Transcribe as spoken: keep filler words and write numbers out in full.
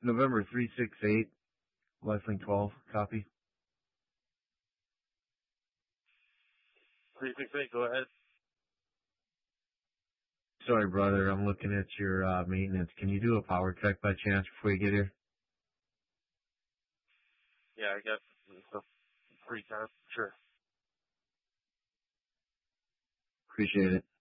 November three six eight, Lifelink twelve, copy. three six eight, go ahead. Sorry, brother, I'm looking at your uh, maintenance. Can you do a power check by chance before you get here? Yeah, I got some free time, sure. Appreciate it.